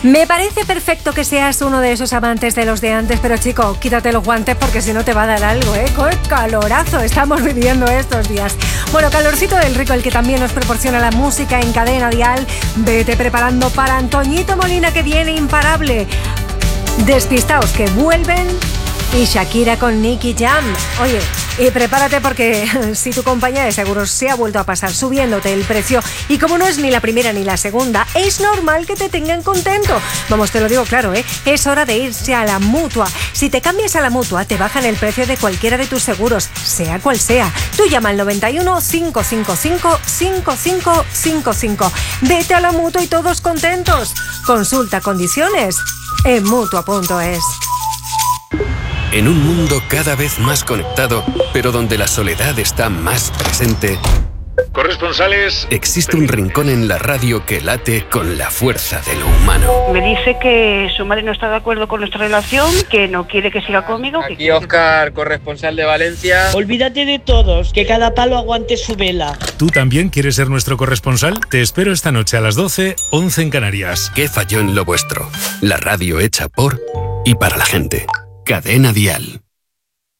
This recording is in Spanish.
Me parece perfecto que seas uno de esos amantes de los de antes, pero chico, quítate los guantes porque si no te va a dar algo, ¿eh? ¡Qué calorazo estamos viviendo estos días! Bueno, calorcito del rico, el que también nos proporciona la música en Cadena Dial. Vete preparando para Antoñito Molina, que viene imparable. Despistaos, que vuelven. Y Shakira con Nicky Jam. Oye, y prepárate porque si tu compañía de seguros se ha vuelto a pasar subiéndote el precio, y como no es ni la primera ni la segunda, es normal que te tengan contento. Vamos, te lo digo claro, es hora de irse a la Mutua. Si te cambias a la Mutua, te bajan el precio de cualquiera de tus seguros, sea cual sea. Tú llama al 91 555 5555. Vete a la Mutua y todos contentos. Consulta condiciones en Mutua.es. En un mundo cada vez más conectado, pero donde la soledad está más presente, corresponsales, existe un rincón en la radio que late con la fuerza de lo humano. Me dice que su madre no está de acuerdo con nuestra relación, que no quiere que siga conmigo. Aquí Óscar, corresponsal de Valencia. Olvídate de todos, que cada palo aguante su vela. ¿Tú también quieres ser nuestro corresponsal? Te espero esta noche a las 12, 11 en Canarias. ¿Qué falló en lo vuestro? La radio hecha por y para la gente. Cadena Dial.